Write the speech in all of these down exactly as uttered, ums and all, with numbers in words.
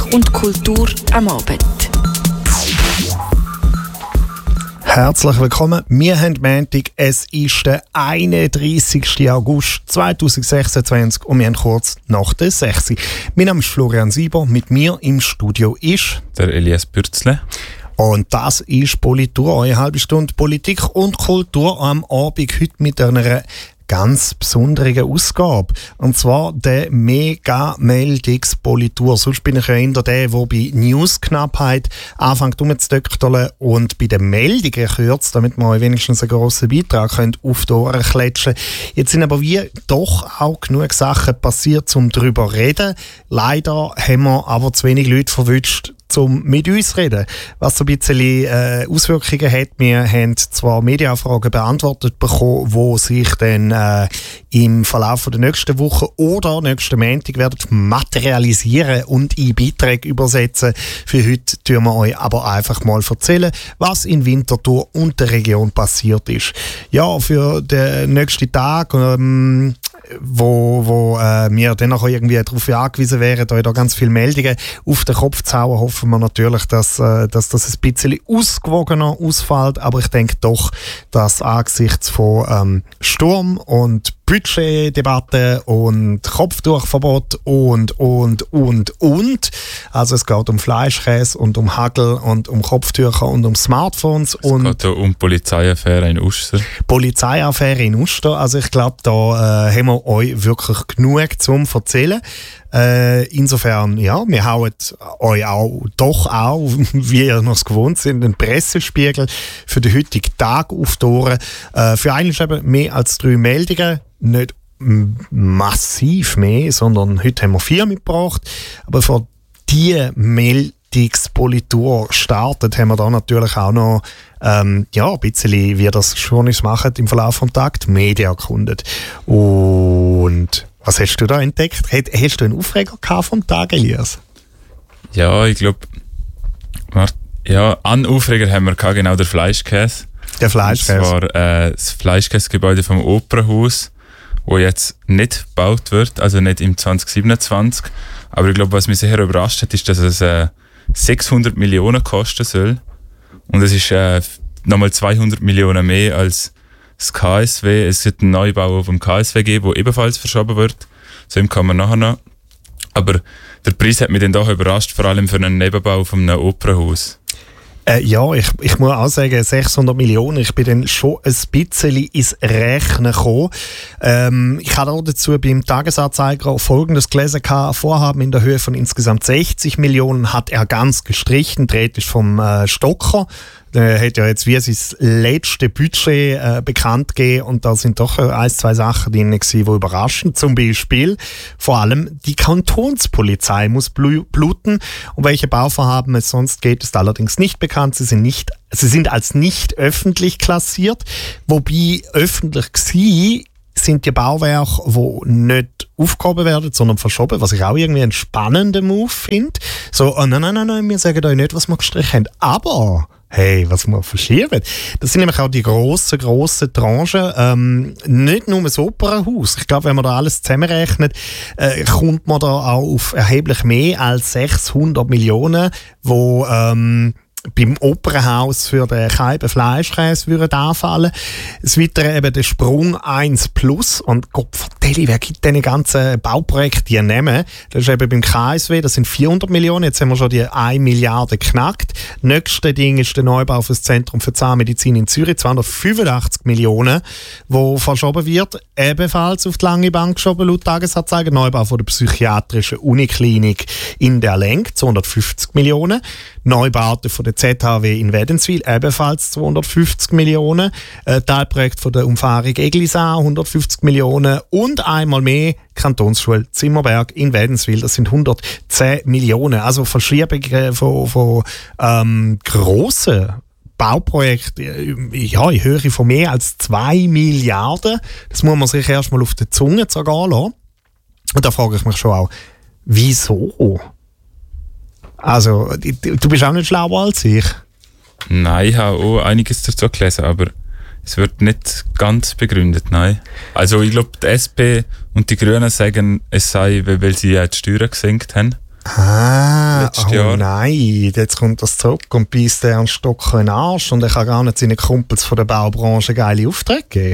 und Kultur am Abend. Herzlich willkommen. Wir haben Montag, es ist der einunddreissigsten August zweitausendsechsundzwanzig und wir haben kurz nach der sechs. Mein Name ist Florian Sieber, mit mir im Studio ist der Elias Bürzle. Und das ist Politur, eine halbe Stunde Politik und Kultur am Abend, heute mit einer ganz besondere Ausgabe. Und zwar der Mega-Meldungspolitur. Sonst bin ich ja eher der, der bei Newsknappheit anfängt rumzudöckterle und bei den Meldungen kürzt, damit wir euch wenigstens einen grossen Beitrag könnt auf die Ohren klatschen. Jetzt sind aber wie doch auch genug Sachen passiert, um darüber zu reden. Leider haben wir aber zu wenig Leute verwünscht, um mit uns zu reden. Was so ein bisschen äh, Auswirkungen hat. Wir haben zwar Medienanfragen beantwortet bekommen, die sich dann äh, im Verlauf der nächsten Woche oder nächsten Montag werden materialisieren und in Beiträge übersetzen. Für heute tun wir euch aber einfach mal erzählen, was in Winterthur und der Region passiert ist. Ja, für den nächsten Tag, ähm, wo, wo äh, wir dann auch irgendwie darauf angewiesen wären, euch da ganz viele Meldungen auf den Kopf zu hauen, hoffen wir natürlich, dass, äh, dass das ein bisschen ausgewogener ausfällt. Aber ich denke doch, dass angesichts von ähm, Sturm und Budgetdebatte und Kopftuchverbot und, und, und, und. Also es geht um Fleischkäse und um Hagel und um Kopftücher und um Smartphones. Es und geht um Polizeiaffäre in Uster. Polizeiaffäre in Uster. Also ich glaube, da äh, haben wir euch wirklich genug zum Erzählen. Äh, insofern, ja, wir hauen euch auch, doch auch, wie ihr noch gewohnt sind, den Pressespiegel für den heutigen Tag auf die Ohren. Äh, für einen ist eben mehr als drei Meldungen, nicht massiv mehr, sondern heute haben wir vier mitgebracht. Aber für diese Meldungspolitur startet, haben wir da natürlich auch noch ähm, ja, ein bisschen, wie das Journalisten machen, im Verlauf des Tages die Medien erkundet. Und was hast du da entdeckt? Hast du einen Aufreger gehabt vom Tag, Elias? Ja, ich glaube, ja, einen Aufreger haben wir gehabt, genau der Fleischkäse. Der Fleischkäse. Das war äh, das Fleischkäsegebäude vom Opernhaus, wo jetzt nicht gebaut wird, also nicht im zwanzig siebenundzwanzig. Aber ich glaube, was mich sehr überrascht hat, ist, dass es äh, sechshundert Millionen kosten soll. Und es ist äh, nochmal zweihundert Millionen mehr als das K S W. Es wird einen Neubau vom K S W geben, der ebenfalls verschoben wird. Zu ihm kommen wir nachher noch. Aber der Preis hat mich dann doch überrascht, vor allem für einen Nebenbau von einem Opernhaus. Äh, ja, ich, ich muss auch sagen, sechshundert Millionen, ich bin dann schon ein bisschen ins Rechnen gekommen. Ähm, ich habe auch dazu beim Tagesanzeiger Folgendes gelesen, Vorhaben in der Höhe von insgesamt sechzig Millionen hat er ganz gestrichen, die Rede ist vom äh, Stocker. Der hat ja jetzt wie sein letztes Budget äh, bekannt gegeben und da sind doch ein, zwei Sachen drin gewesen, die überraschen. Zum Beispiel vor allem die Kantonspolizei muss bluten. Um welche Bauvorhaben es sonst geht, ist allerdings nicht bekannt. Sie sind nicht, sie sind als nicht öffentlich klassiert, wobei öffentlich gewesen sind die Bauwerke, die nicht aufgehoben werden, sondern verschoben, was ich auch irgendwie einen spannenden Move finde. So, oh nein, nein, nein, nein, wir sagen euch nicht, was wir gestrichen haben, aber hey, was wir verschieben. Das sind nämlich auch die grossen, grossen Tranchen. Ähm, nicht nur das Opernhaus. Ich glaube, wenn man da alles zusammenrechnet, äh, kommt man da auch auf erheblich mehr als sechshundert Millionen, wo ähm, beim Opernhaus für den Scheiben Fleischkäse würden anfallen. Das Weitere eben der Sprung eins plus. Und Gott vertelle, wer gibt diese ganzen Bauprojekte die nehmen? Das ist eben beim K S W, das sind vierhundert Millionen. Jetzt haben wir schon die eine Milliarde geknackt. Nächste Ding ist der Neubau für das Zentrum für Zahnmedizin in Zürich, zweihundertfünfundachtzig Millionen, wo verschoben wird. Ebenfalls auf die lange Bank geschoben, laut Tagesanzeiger. Neubau von der psychiatrischen Uniklinik in der Lenk, zweihundertfünfzig Millionen. Neubauten von der Z H W in Wädenswil, ebenfalls zweihundertfünfzig Millionen. Äh, Teilprojekt von der Umfahrung Eglisau, hundertfünfzig Millionen. Und einmal mehr Kantonsschule Zimmerberg in Wädenswil, das sind hundertzehn Millionen. Also Verschiebungen von, von ähm, grossen Bauprojekten, ja, in Höhe von mehr als zwei Milliarden. Das muss man sich erstmal auf die Zunge zergehen lassen. Und da frage ich mich schon auch, wieso? Also, du bist auch nicht schlauer als ich. Nein, ich habe auch einiges dazu gelesen, aber es wird nicht ganz begründet, nein. Also ich glaube, die S P und die Grünen sagen, es sei, weil sie ja die Steuern gesenkt haben. Ah, letztes oh Jahr. Nein, jetzt kommt das zurück und beißt der einen Stock in den Arsch und er kann gar nicht seinen Kumpels von der Baubranche geile Aufträge geben.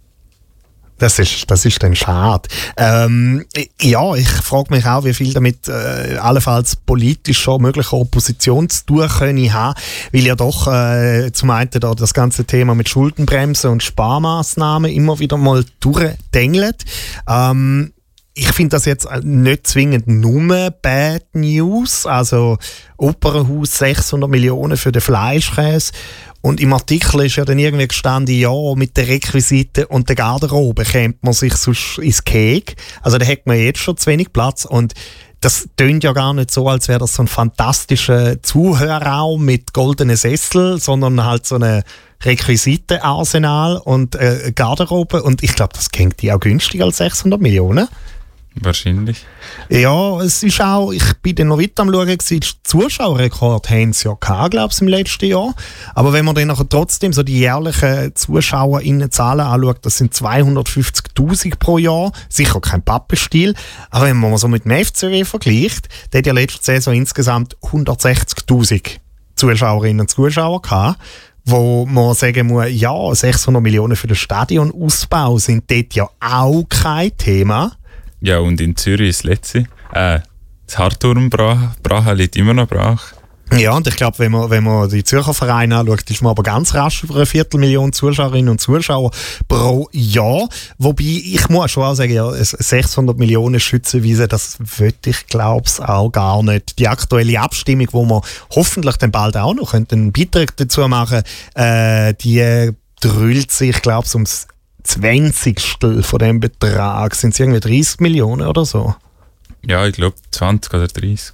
Das ist, das ist dann schade. Ähm, ja, ich frage mich auch, wie viel damit äh, allenfalls politisch schon mögliche Opposition zu tun können haben, weil ja doch äh, zum einen da das ganze Thema mit Schuldenbremse und Sparmaßnahmen immer wieder mal durchdengelt. Ähm, Ich finde das jetzt nicht zwingend nur Bad News. Also Opernhaus sechshundert Millionen für den Fleischkäse. Und im Artikel ist ja dann irgendwie gestanden, ja, mit den Requisiten und der Garderobe kämpft man sich sonst ins Keg. Also da hat man jetzt schon zu wenig Platz. Und das tönt ja gar nicht so, als wäre das so ein fantastischer Zuhörraum mit goldenen Sessel, sondern halt so eine Requisitenarsenal und äh, Garderobe. Und ich glaube, das klingt die auch günstiger als sechshundert Millionen. Wahrscheinlich. Ja, es ist auch, ich bin dann noch weiter am Schauen, den Zuschauerrekord haben sie ja gehabt, glaube ich, im letzten Jahr. Aber wenn man dann nachher trotzdem so die jährlichen ZuschauerInnen-Zahlen anschaut, das sind zweihundertfünfzigtausend pro Jahr, sicher kein Pappenstiel. Aber wenn man mal so mit dem F C W vergleicht, der hat ja letzte Saison insgesamt hundertsechzigtausend Zuschauerinnen und Zuschauer gehabt, wo man sagen muss, ja, sechshundert Millionen für den Stadionausbau sind dort ja auch kein Thema. Ja, und in Zürich ist das letzte. Äh, das Hartturm Braha liegt immer noch brach. Ja, und ich glaube, wenn man, wenn man die Zürcher Vereine anschaut, ist man aber ganz rasch über eine Viertelmillion Zuschauerinnen und Zuschauer pro Jahr. Wobei, ich muss schon auch sagen, ja, sechshundert Millionen Schützenwiese, das würde ich, glaube ich, auch gar nicht. Die aktuelle Abstimmung, wo wir hoffentlich dann bald auch noch einen Beitrag dazu machen können, äh, die drüllt sich, glaube ich, ums Zwanzigstel von dem Betrag. Sind es irgendwie dreißig Millionen oder so? Ja, ich glaube zwanzig oder dreißig.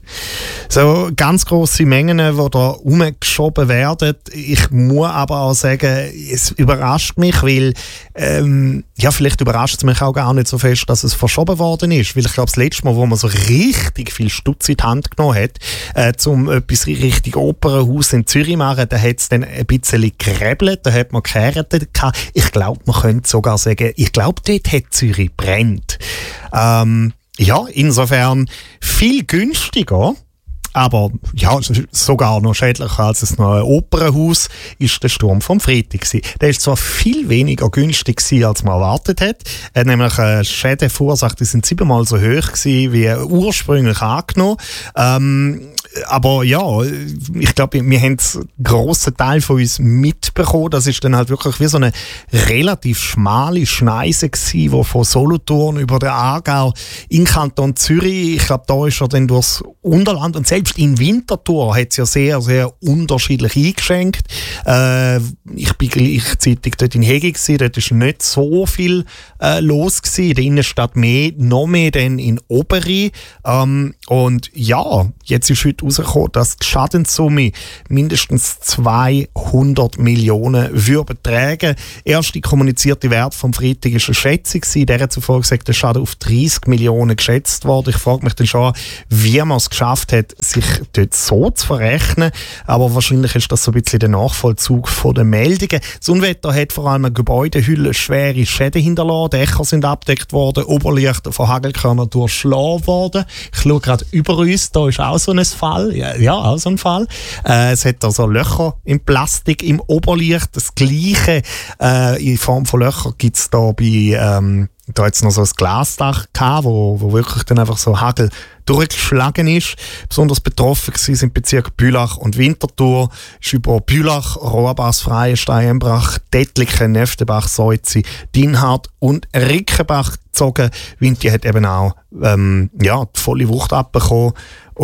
So ganz grosse Mengen, die da rumgeschoben werden. Ich muss aber auch sagen, es überrascht mich, weil ähm, ja, vielleicht überrascht es mich auch gar nicht so fest, dass es verschoben worden ist. Weil ich glaube, das letzte Mal, wo man so richtig viel Stutz in die Hand genommen hat, äh, um etwas richtig Opernhaus in Zürich zu machen, da hat es dann ein bisschen gerebelt, da hat man geheiratet gehabt. Ich glaube, man könnte sogar sagen, ich glaube, dort hat Zürich brennt. Ähm, Ja, insofern viel günstiger, aber ja, sogar noch schädlicher als das neue Opernhaus ist der Sturm vom Freitag gewesen. Der ist zwar viel weniger günstig gewesen, als man erwartet hat. Er hat nämlich äh, Schäden verursacht, die sind siebenmal so hoch gewesen, wie ursprünglich angenommen. Ähm, aber ja, ich glaube, wir haben einen grossen Teil von uns mitbekommen. Das ist dann halt wirklich wie so eine relativ schmale Schneise gewesen, die von Solothurn über den Aargau in Kanton Zürich, ich glaube, da ist er dann durchs Unterland und selbst in Winterthur hat es ja sehr, sehr unterschiedlich eingeschenkt. Äh, ich bin gleichzeitig dort in Hegi gewesen, dort ist nicht so viel äh, los gewesen. In der Innenstadt mehr, noch mehr dann in Oberi. Ähm, und ja, jetzt ist heute rausgekommen, dass die Schadenssumme mindestens zweihundert Millionen würde betragen. Erste kommunizierte Wert vom Freitag war eine Schätzung, der hat zuvor gesagt, der Schaden auf dreißig Millionen geschätzt worden. Ich frage mich dann schon, wie man es geschafft hat, sich dort so zu verrechnen. Aber wahrscheinlich ist das so ein bisschen der Nachvollzug von den Meldungen. Das Unwetter hat vor allem eine Gebäudehülle schwere Schäden hinterlassen. Dächer sind abgedeckt worden, Oberlichter von Hagelkörnern durchschlagen worden. Ich schaue gerade über uns, da ist auch so ein Fall. Ja, ja auch so ein Fall. Äh, es hat also Löcher im Plastik im Oberlicht. Das Gleiche äh, in Form von Löchern gibt es da bei ähm, da hat es noch so ein Glasdach gehabt, wo, wo wirklich dann einfach so Hagel durchgeschlagen ist. Besonders betroffen waren sind Bezirke Bülach und Winterthur. Ist über Bülach, Rohrbach, Freienstein, Embrach, Dettliken, Neftenbach, Seuzi, Dinhard und Rickenbach gezogen. Winti hat eben auch ähm, ja, die volle Wucht abbekommen.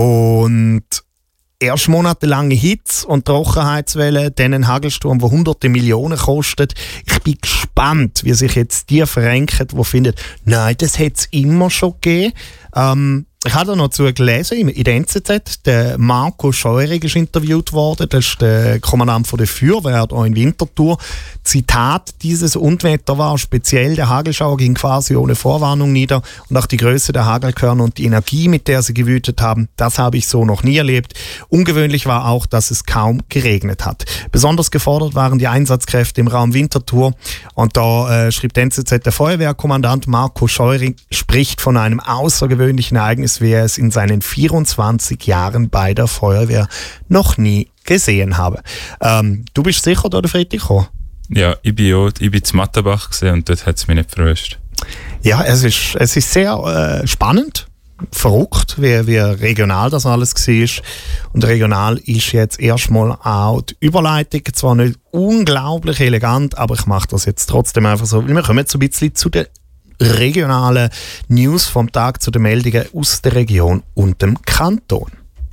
Und erst monatelange Hitze und Trockenheitswelle, dann ein Hagelsturm, der hunderte Millionen kostet. Ich bin gespannt, wie sich jetzt die verrenken, die finden, nein, das hat es immer schon gegeben. Ähm, ich habe da noch dazu gelesen, in der N Z Z, der Marco Scheurig ist interviewt worden, das ist der Kommandant von der Feuerwehr hier in Winterthur. Zitat, dieses Unwetter war speziell, der Hagelschauer ging quasi ohne Vorwarnung nieder und auch die Größe der Hagelkörner und die Energie, mit der sie gewütet haben, das habe ich so noch nie erlebt. Ungewöhnlich war auch, dass es kaum geregnet hat. Besonders gefordert waren die Einsatzkräfte im Raum Winterthur und da äh, schrieb der N Z Z, der Feuerwehrkommandant Marco Scheurig spricht von einem außergewöhnlichen Ereignis als wir es in seinen vierundzwanzig Jahren bei der Feuerwehr noch nie gesehen haben. Ähm, du bist sicher da, Freitag gekommen? Ja, ich bin ja, ich bin zu Mattenbach gesehen und dort hat es mich nicht verwünscht. Ja, es ist, es ist sehr äh, spannend, verrückt, wie, wie regional das alles war. Und regional ist jetzt erstmal auch die Überleitung, zwar nicht unglaublich elegant, aber ich mache das jetzt trotzdem einfach so, weil wir kommen jetzt so ein bisschen zu den regionalen News vom Tag, zu den Meldungen aus der Region und dem Kanton.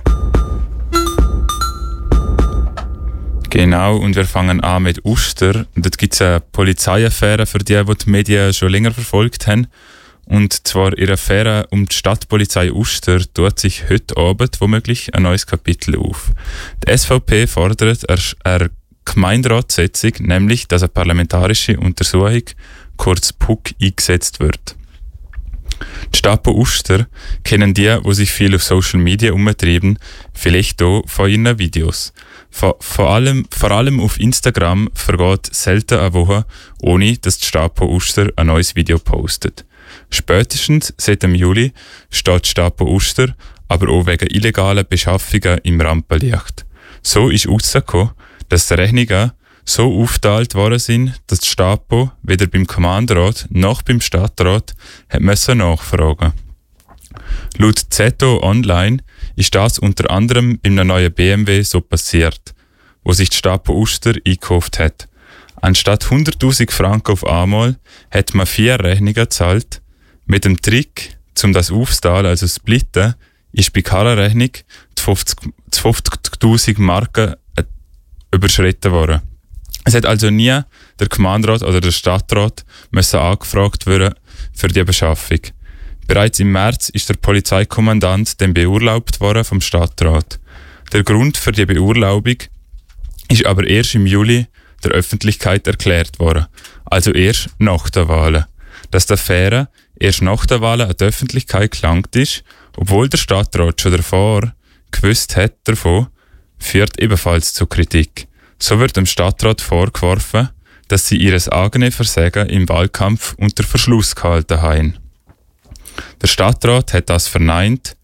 Genau, und wir fangen an mit Uster. Dort gibt es eine Polizeiaffäre für die, die die Medien schon länger verfolgt haben. Und zwar in der Affäre um die Stadtpolizei Uster tut sich heute Abend womöglich ein neues Kapitel auf. Die S V P fordert eine Gemeinderatssitzung, nämlich, dass eine parlamentarische Untersuchung, kurz P U C, eingesetzt wird. Die Stapo Uster kennen die, die sich viel auf Social Media umtreiben, vielleicht auch von ihren Videos. Vor, vor, allem, vor allem auf Instagram vergeht selten eine Woche, ohne dass die Stapo Uster ein neues Video postet. Spätestens seit dem Juli steht die Stapo Uster aber auch wegen illegaler Beschaffungen im Rampenlicht. So ist herausgekommen, dass die Rechnungen so aufgeteilt worden sind, dass die Stapo weder beim Gemeinderat noch beim Stadtrat hat müssen nachfragen. Laut Z O Online ist das unter anderem beim neuen B M W so passiert, wo sich die Stapo Uster eingekauft hat. Anstatt hunderttausend Franken auf einmal hat man vier Rechnungen gezahlt. Mit dem Trick, um das aufzuteilen, also splitten, ist bei keiner Rechnung die fünfzigtausend Marken überschritten worden. Es hat also nie der Gemeinderat oder der Stadtrat müssen angefragt werden für die Beschaffung. Bereits im März ist der Polizeikommandant dann beurlaubt worden vom Stadtrat. Der Grund für die Beurlaubung ist aber erst im Juli der Öffentlichkeit erklärt worden, also erst nach der Wahlen. Dass die Affäre erst nach der Wahlen an die Öffentlichkeit gelangt ist, obwohl der Stadtrat schon davor gewusst hat davon, führt ebenfalls zu Kritik. So wird dem Stadtrat vorgeworfen, dass sie ihres eigenen Versagen im Wahlkampf unter Verschluss gehalten haben. Der Stadtrat hat das verneint.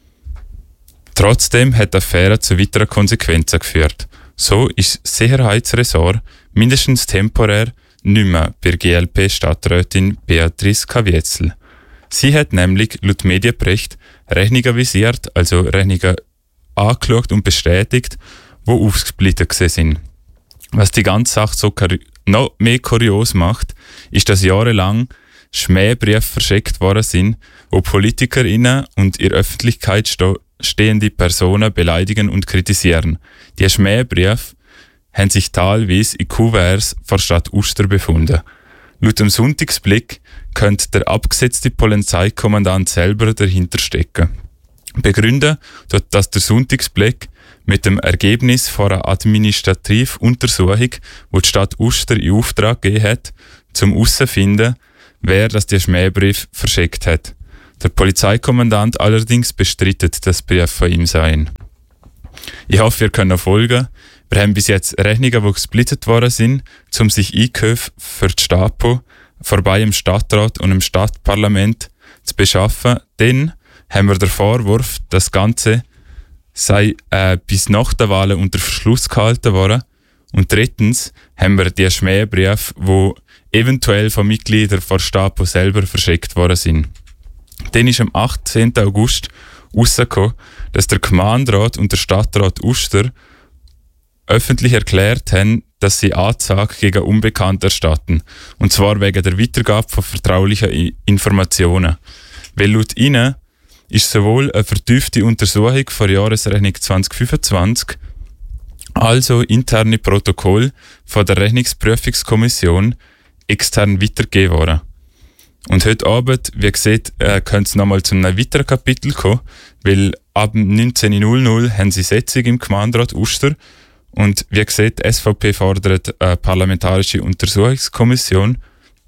Trotzdem hat die Affäre zu weiteren Konsequenzen geführt. So ist das Sicherheitsressort mindestens temporär nicht mehr bei G L P-Stadträtin Beatrice Kavietzel. Sie hat nämlich laut Medienbericht Rechnungen visiert, also Rechnungen angeschaut und bestätigt, die aufgesplittet sind. Was die ganze Sache so kuri- noch mehr kurios macht, ist, dass jahrelang Schmähbriefe verschickt worden sind, wo PolitikerInnen und in der Öffentlichkeit sto- stehende Personen beleidigen und kritisieren. Die Schmähbriefe haben sich teilweise in Kuverts vor Stadt Uster befunden. Laut dem Sonntagsblick könnte der abgesetzte Polizeikommandant selber dahinter stecken. Begründen tut das der Sonntagsblick mit dem Ergebnis von einer Administrativuntersuchung, die die Stadt Uster in Auftrag gegeben hat, zum herauszufinden, wer das die Schmähbrief verschickt hat. Der Polizeikommandant allerdings bestreitet, dass Brief von ihm seien. Ich hoffe, ihr könnt noch folgen. Wir haben bis jetzt Rechnungen, die gesplittet worden sind, um sich Einkäufe für die Stapo vorbei im Stadtrat und im Stadtparlament zu beschaffen. Dann haben wir den Vorwurf, das Ganze sei äh, bis nach der Wahl unter Verschluss gehalten worden. Und drittens haben wir die Schmähbriefe, die eventuell von Mitgliedern der Stapo selber verschickt worden sind. Dann ist am achtzehnten August herausgekommen, dass der Gemeinderat und der Stadtrat Uster öffentlich erklärt haben, dass sie Anzeige gegen Unbekannte erstatten. Und zwar wegen der Weitergabe von vertraulichen Informationen. Weil laut ihnen ist sowohl eine vertiefte Untersuchung vor Jahresrechnung zwanzig fünfundzwanzig also interne Protokoll von der Rechnungsprüfungskommission extern weitergegeben worden. Und heute Abend, wie gesagt, äh, könnte es nochmal zu einem weiteren Kapitel kommen, weil ab neunzehn Uhr haben sie Sitzung im Gemeinderat Uster und wie gesagt, die S V P fordert eine parlamentarische Untersuchungskommission.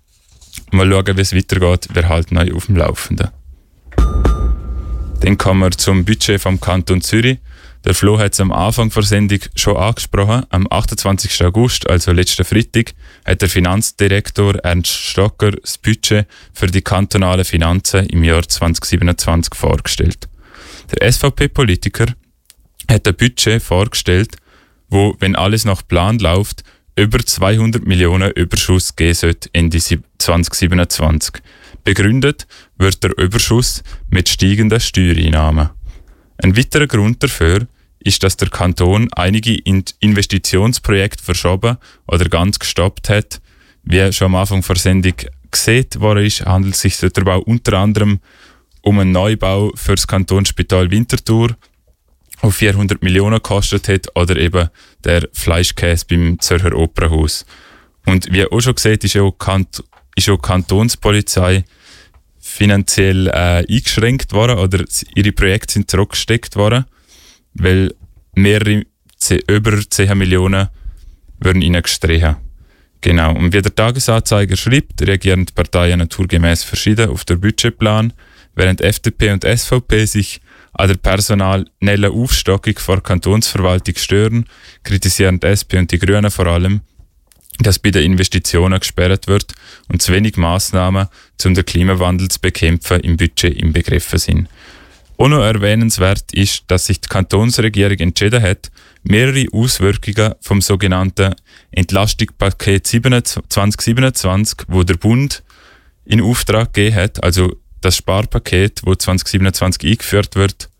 Mal schauen, wie es weitergeht, wir halten euch auf dem Laufenden. Dann kommen wir zum Budget vom Kanton Zürich. Der Flo hat es am Anfang der Sendung schon angesprochen. Am achtundzwanzigsten August, also letzten Freitag, hat der Finanzdirektor Ernst Stocker das Budget für die kantonalen Finanzen im Jahr zwanzig siebenundzwanzig vorgestellt. Der S V P-Politiker hat ein Budget vorgestellt, wo, wenn alles nach Plan läuft, über zweihundert Millionen Überschuss geben sollte Ende zwanzig siebenundzwanzig. Begründet wird der Überschuss mit steigenden Steuereinnahmen. Ein weiterer Grund dafür ist, dass der Kanton einige Investitionsprojekte verschoben oder ganz gestoppt hat. Wie schon am Anfang der Sendung gesehen worden ist, handelt es sich dabei unter anderem um einen Neubau für das Kantonsspital Winterthur, der vierhundert Millionen gekostet hat, oder eben der Fleischkäse beim Zürcher Opernhaus. Und wie auch schon gesagt, ist auch, Kant- ist auch die Kantonspolizei finanziell äh, eingeschränkt worden oder ihre Projekte sind zurückgesteckt worden, weil mehrere, über zehn Millionen würden ihnen gestrichen. Genau. Und wie der Tagesanzeiger schreibt, reagieren die Parteien naturgemäß verschieden auf den Budgetplan, während F D P und S V P sich an der personellen Aufstockung der Kantonsverwaltung stören, kritisieren die S P und die Grünen vor allem, dass bei den Investitionen gesperrt wird und zu wenig Massnahmen, um den Klimawandel zu bekämpfen, im Budget inbegriffen sind. Auch noch erwähnenswert ist, dass sich die Kantonsregierung entschieden hat, mehrere Auswirkungen vom sogenannten Entlastungspaket zwanzig siebenundzwanzig, wo der Bund in Auftrag gegeben hat, also das Sparpaket, das zwanzig siebenundzwanzig eingeführt wird,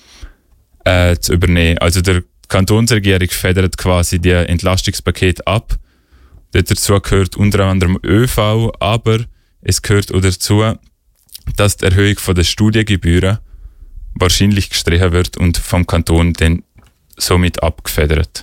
äh, zu übernehmen. Also der Kantonsregierung federt quasi die Entlastungspaket ab. Dazu gehört unter anderem ÖV, aber es gehört auch dazu, dass die Erhöhung der Studiengebühren wahrscheinlich gestrichen wird und vom Kanton dann somit abgefedert.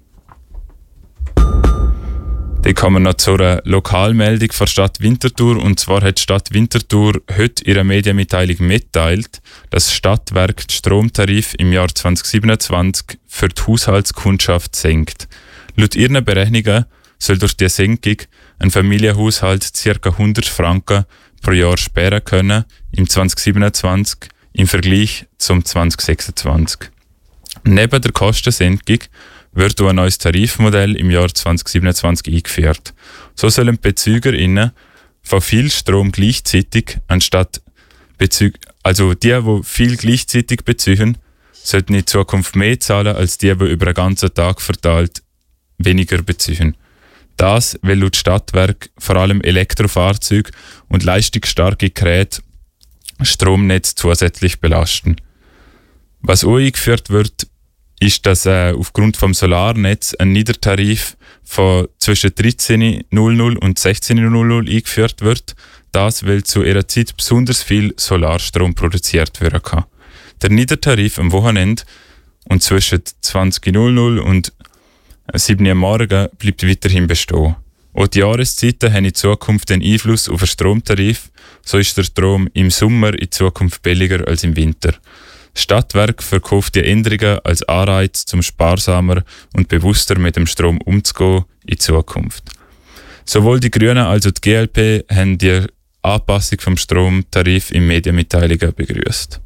Dann kommen wir noch zu einer Lokalmeldung von der Stadt Winterthur. Und zwar hat die Stadt Winterthur heute ihre Medienmitteilung mitteilt, dass das Stadtwerk den Stromtarif im Jahr zwanzig siebenundzwanzig für die Haushaltskundschaft senkt. Laut ihren Berechnungen soll durch die Senkung ein Familienhaushalt ca. hundert Franken pro Jahr sparen können im zwanzig siebenundzwanzig im Vergleich zum zwanzig sechsundzwanzig. Neben der Kostensenkung wird auch ein neues Tarifmodell im Jahr zwanzig siebenundzwanzig eingeführt. So sollen BezügerInnen von viel Strom gleichzeitig anstatt Bezüg also die, die viel gleichzeitig beziehen, sollten in Zukunft mehr zahlen als die, die über einen ganzen Tag verteilt weniger beziehen. Das, weil laut Stadtwerk vor allem Elektrofahrzeuge und leistungsstarke Geräte Stromnetz zusätzlich belasten. Was auch eingeführt wird, ist, dass äh, aufgrund vom Solarnetz ein Niedertarif von zwischen dreizehn Uhr und sechzehn Uhr eingeführt wird. Das, weil zu ihrer Zeit besonders viel Solarstrom produziert werden kann. Der Niedertarif am Wochenende und zwischen zwanzig Uhr und sieben Uhr am Morgen bleibt weiterhin bestehen. Auch die Jahreszeiten haben in Zukunft einen Einfluss auf den Stromtarif. So ist der Strom im Sommer in Zukunft billiger als im Winter. Das Stadtwerk verkauft die Änderungen als Anreiz, zum sparsamer und bewusster mit dem Strom umzugehen in Zukunft. Sowohl die Grünen als auch die G L P haben die Anpassung vom Stromtarif in Medienmitteilungen begrüßt.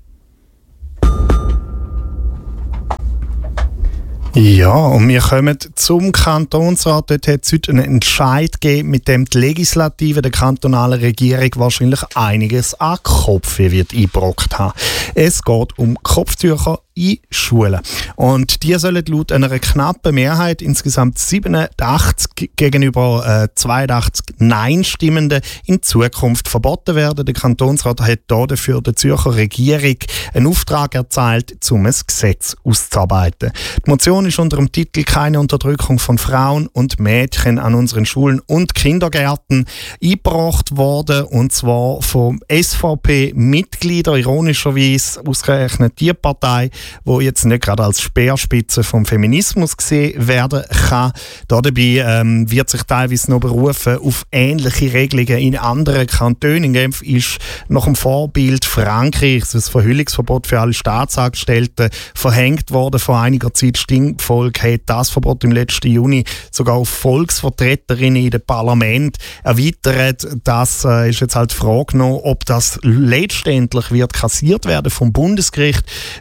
Ja, und wir kommen zum Kantonsrat. Dort hat es heute einen Entscheid gegeben, mit dem die Legislative der kantonalen Regierung wahrscheinlich einiges an Kopf wird eingebrockt haben. Es geht um Kopftücher in Schulen. Und die sollen laut einer knappen Mehrheit, insgesamt siebenundachtzig gegenüber äh, zweiundachtzig Nein-Stimmenden, in Zukunft verboten werden. Der Kantonsrat hat dafür der Zürcher Regierung einen Auftrag erteilt, um ein Gesetz auszuarbeiten. Die Motion ist unter dem Titel «Keine Unterdrückung von Frauen und Mädchen an unseren Schulen und Kindergärten» eingebracht worden, und zwar vom S V P-Mitgliedern, ironischerweise ausgerechnet die Partei, wo jetzt nicht gerade als Speerspitze vom Feminismus gesehen werden kann. Dabei ähm, wird sich teilweise noch berufen auf ähnliche Regelungen in anderen Kantonen. In Genf ist nach dem Vorbild Frankreichs das Verhüllungsverbot für alle Staatsangestellten verhängt worden vor einiger Zeit. Stimmvolk hat das Verbot im letzten Juni sogar auf Volksvertreterinnen in dem Parlament erweitert. Das äh, ist jetzt halt die Frage noch, ob das letztendlich wird kassiert werden vom Bundesgericht, weil es ja doch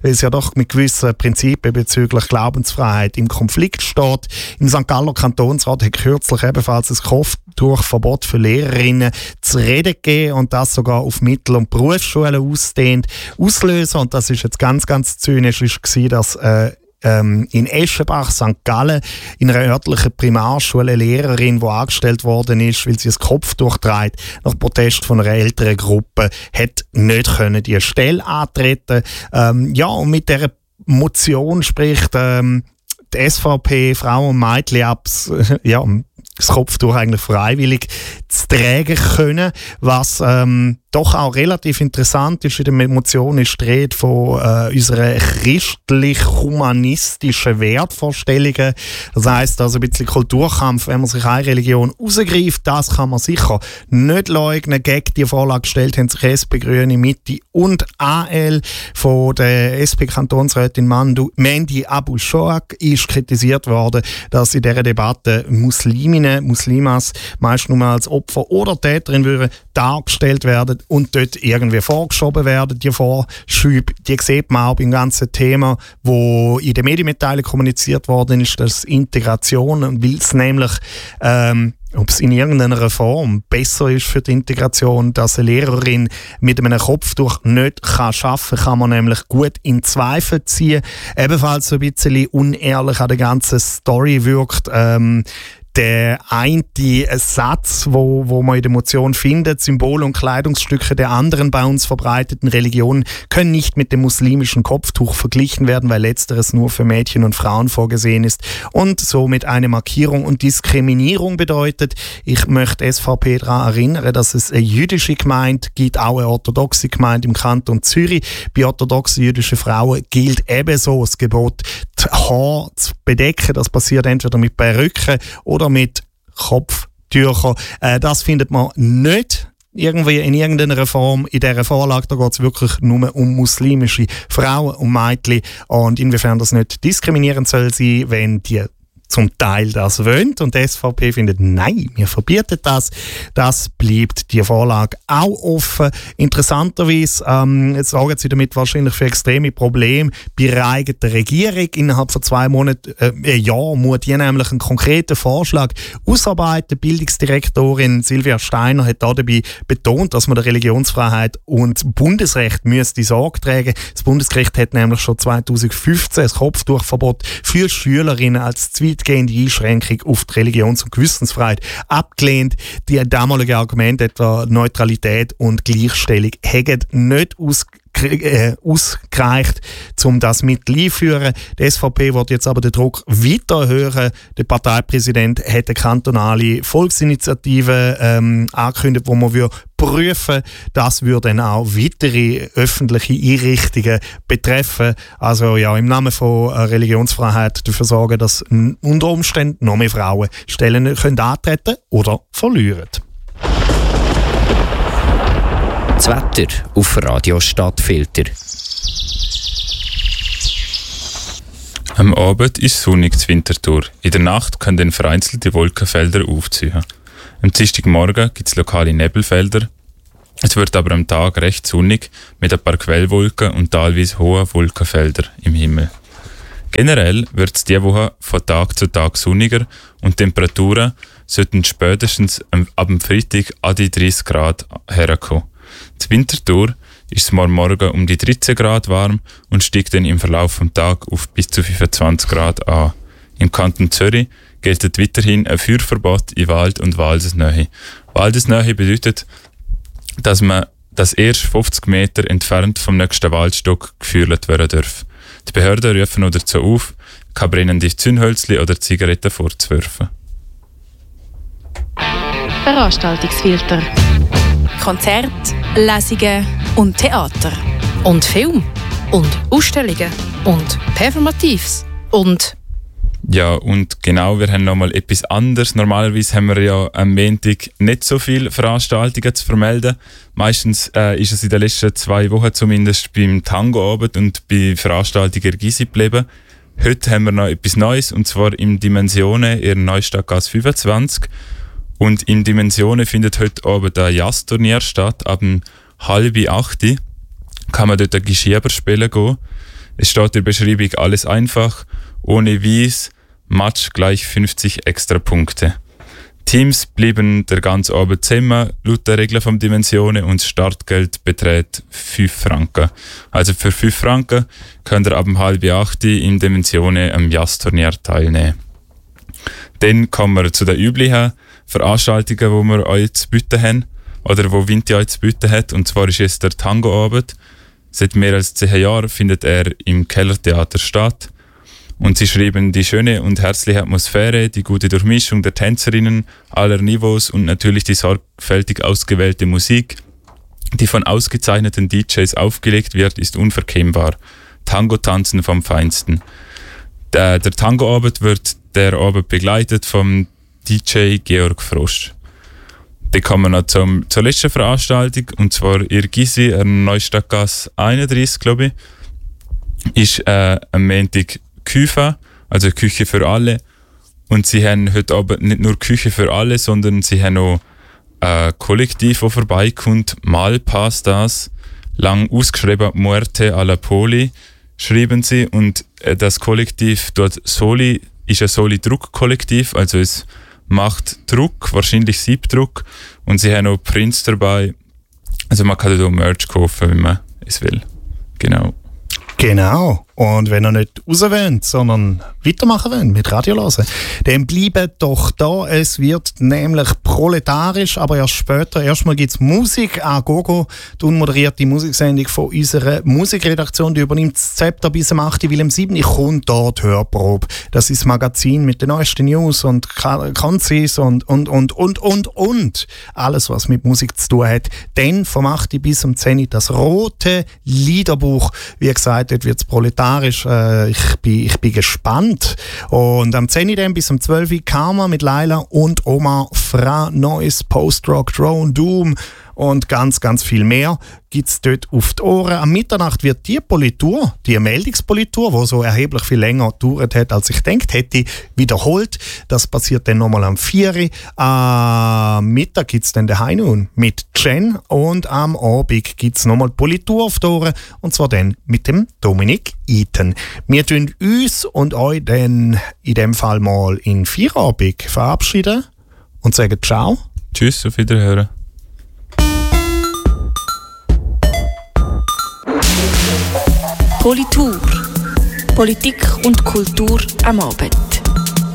doch mit gewissen Prinzipien bezüglich Glaubensfreiheit im Konflikt steht. Im Sankt Galler Kantonsrat hat kürzlich ebenfalls ein Kopftuchverbot für Lehrerinnen zu reden gegeben und das sogar auf Mittel- und Berufsschulen ausdehnt. Auslöser, und das ist jetzt ganz, ganz zynisch, war, dass äh, ähm, in Eschenbach, Sankt Gallen, in einer örtlichen Primarschule eine Lehrerin, die angestellt worden ist, weil sie ein Kopftuch trägt, nach Protest von einer älteren Gruppe, hat nicht können die Stelle antreten. Ähm, ja, und mit dieser Motion spricht ähm, die S V P Frauen und Mädchen ab, ja, das Kopftuch eigentlich freiwillig zu tragen können, was ähm, doch auch relativ interessant ist. In der Motion ist die Rede von äh, unseren christlich-humanistischen Wertvorstellungen. Das heisst also ein bisschen Kulturkampf, wenn man sich eine Religion rausgreift, das kann man sicher nicht leugnen. Gegen die Vorlage gestellt haben sich S P, Grüne, Mitte und A L. Von der S P-Kantonsrätin Mendi Abou-Shoak ist kritisiert worden, dass in dieser Debatte Musliminnen, Muslimas meist nur als Opfer oder Täterin würden dargestellt werden und dort irgendwie vorgeschoben werden. Die Vorschübe, die sieht man auch beim ganzen Thema, wo in den Medienmitteilungen kommuniziert worden ist, dass Integration, weil es nämlich ähm, ob es in irgendeiner Form besser ist für die Integration, dass eine Lehrerin mit einem Kopftuch nicht kann arbeiten kann, kann man nämlich gut in Zweifel ziehen. Ebenfalls so ein bisschen unehrlich an der ganzen Story wirkt ähm, der eine Satz, wo, wo man in der Motion findet: Symbole und Kleidungsstücke der anderen bei uns verbreiteten Religionen können nicht mit dem muslimischen Kopftuch verglichen werden, weil letzteres nur für Mädchen und Frauen vorgesehen ist und somit eine Markierung und Diskriminierung bedeutet. Ich möchte S V P daran erinnern, dass es eine jüdische Gemeinde gibt, auch eine orthodoxe Gemeinde im Kanton Zürich. Bei orthodoxen jüdischen Frauen gilt ebenso das Gebot, die Haare zu bedecken. Das passiert entweder mit Perücken oder mit Kopftüchern. Äh, das findet man nicht irgendwie in irgendeiner Form in dieser Vorlage. Da geht es wirklich nur um muslimische Frauen und Mädchen. Und inwiefern das nicht diskriminierend soll sein, wenn die zum Teil das wollen. Und die S V P findet, nein, wir verbieten das. Das bleibt die Vorlage auch offen. Interessanterweise ähm, jetzt sorgen sie damit wahrscheinlich für extreme Probleme bei der eigenen Regierung. Innerhalb von zwei Monaten, äh, ein Jahr, muss die nämlich einen konkreten Vorschlag ausarbeiten. Die Bildungsdirektorin Silvia Steiner hat dabei betont, dass man der Religionsfreiheit und Bundesrecht müsste Sorge tragen. Das Bundesgericht hat nämlich schon zweitausendfünfzehn ein Kopftuchverbot für Schülerinnen als weitgehende Einschränkung auf die Religions- und Gewissensfreiheit abgelehnt. Die damaligen Argumente etwa Neutralität und Gleichstellung haben nicht aus Äh, ausgereicht, um das mit einzuführen. Die S V P wird jetzt aber den Druck weiter erhöhen. Der Parteipräsident hat eine kantonale Volksinitiative ähm, angekündigt, wo man würde prüfen. Das würde dann auch weitere öffentliche Einrichtungen betreffen. Also ja, im Namen von äh, Religionsfreiheit dafür sorgen, dass unter Umständen noch mehr Frauen Stellen können antreten oder verlieren. Das Wetter auf Radio Stadtfilter. Am Abend ist sonnig zu Winterthur. In der Nacht können dann vereinzelte Wolkenfelder aufziehen. Am Dienstagmorgen gibt es lokale Nebelfelder. Es wird aber am Tag recht sonnig mit ein paar Quellwolken und teilweise hohe Wolkenfelder im Himmel. Generell wird es diese Woche von Tag zu Tag sonniger und die Temperaturen sollten spätestens ab dem Freitag an die dreißig Grad herkommen. Zur Winterthur ist es morgen um die dreizehn Grad warm und steigt dann im Verlauf des Tages auf bis zu fünfundzwanzig Grad an. Im Kanton Zürich gilt weiterhin ein Feuerverbot in Wald- und Waldesnähe. Waldesnähe bedeutet, dass man das erst fünfzig Meter entfernt vom nächsten Waldstock gefeuert werden darf. Die Behörden rufen noch dazu auf, keine brennende Zündhölzchen oder Zigaretten vorzuwerfen. Veranstaltungsfilter. Konzerte, Lesungen und Theater. Und Film. Und Ausstellungen. Und Performatives. Und... Ja, und genau, wir haben nochmal etwas anderes. Normalerweise haben wir ja am Montag nicht so viele Veranstaltungen zu vermelden. Meistens äh, ist es in den letzten zwei Wochen zumindest beim Tango-Abend und bei Veranstaltungen in Gysi geblieben. Heute haben wir noch etwas Neues, und zwar im Dimensionen in der Neustadtgasse fünfundzwanzig. Und in Dimensionen findet heute Abend ein Jazzturnier statt. Ab halb acht kann man dort ein Geschieber spielen gehen. Es steht in der Beschreibung alles einfach, ohne Wies, Match gleich fünfzig extra Punkte. Teams bleiben der ganze Abend zusammen, laut der Regeln von Dimensionen, und das Startgeld beträgt fünf Franken. Also für fünf Franken könnt ihr ab um halb acht im Dimensionen am Jazzturnier teilnehmen. Dann kommen wir zu den üblichen Veranstaltungen, die wir euch zu bieten haben, oder wo Vinti euch zu bieten hat. Und zwar ist jetzt der Tango-Abend. Seit mehr als zehn Jahren findet er im Kellertheater statt. Und sie schreiben die schöne und herzliche Atmosphäre, die gute Durchmischung der Tänzerinnen aller Niveaus und natürlich die sorgfältig ausgewählte Musik, die von ausgezeichneten D Js aufgelegt wird, ist unverkennbar. Tango-Tanzen vom Feinsten. Der, der Tango-Abend wird der Abend begleitet vom D J Georg Frosch. Dann kommen wir noch zum, zur letzten Veranstaltung, und zwar in Gysi, an Neustadtgasse einunddreissig, glaube ich, ist äh, am Montag Küfe, also Küche für alle. Und sie haben heute Abend nicht nur Küche für alle, sondern sie haben auch ein Kollektiv, das vorbeikommt, Malpastas, lang ausgeschrieben Muerte alla Poli, schreiben sie. Und das Kollektiv dort Soli ist ein Soli-Druck-Kollektiv, also es macht Druck, wahrscheinlich Siebdruck, und sie haben auch Prints dabei. Also man kann dort auch Merch kaufen, wenn man es will. Genau. Genau. Und wenn ihr nicht raus wollt, sondern weitermachen wollt mit Radio hören, dann bleibt doch da. Es wird nämlich proletarisch, aber erst später. Erstmal gibt es Musik. Auch Gogo, die unmoderierte Musiksendung von unserer Musikredaktion, die übernimmt das Zepter bis am achten Will am siebten kommt da die Hörprobe. Das ist das Magazin mit den neuesten News und Konzis und, und, und, und, und, und. Alles, was mit Musik zu tun hat. Dann vom achten bis am zehnten das rote Liederbuch. Wie gesagt, dort wird es proletarisch. Äh, ich, bin, ich bin gespannt. Und am zehnten bis am zwölften Karma mit Laila und Oma Fra, Neues, Post-Rock, Drone, Doom und ganz, ganz viel mehr gibt es dort auf die Ohren. Am Mitternacht wird die Politur, die Meldungspolitur, die so erheblich viel länger gedauert hat, als ich gedacht hätte, wiederholt. Das passiert dann nochmal am vier Uhr. Am Mittag gibt es dann den Heinun mit Jen und am Abend gibt es nochmal Politur auf die Ohren, und zwar dann mit dem Dominik Eaton. Wir tun uns und euch dann in dem Fall mal in Feierabend verabschieden und sagen Ciao. Tschüss, auf Wiederhören. Politur. Politik und Kultur am Abend.